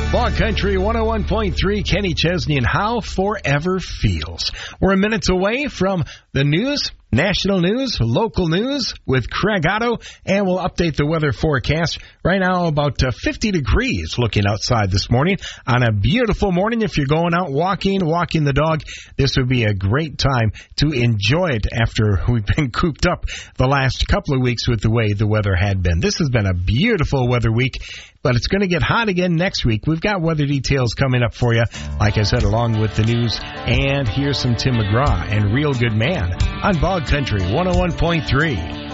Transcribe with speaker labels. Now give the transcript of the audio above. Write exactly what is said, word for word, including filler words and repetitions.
Speaker 1: Bog Country one oh one point three, Kenny Chesney and How Forever Feels. We're minutes away from the news, national news, local news with Craig Otto, and we'll update the weather forecast. Right now, about uh, fifty degrees looking outside this morning. On a beautiful morning, if you're going out walking, walking the dog, this would be a great time to enjoy it after we've been cooped up the last couple of weeks with the way the weather had been. This has been a beautiful weather week, but it's going to get hot again next week. We've got weather details coming up for you, like I said, along with the news. And here's some Tim McGraw and Real Good Man on Bog Country one oh one point three.